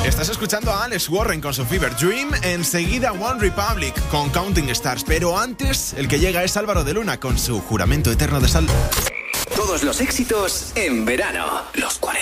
Estás escuchando a Alex Warren con su Fever Dream, enseguida One Republic con Counting Stars, pero antes el que llega es Álvaro de Luna con su Juramento Eterno de Sal. Todos los éxitos en verano, los 40.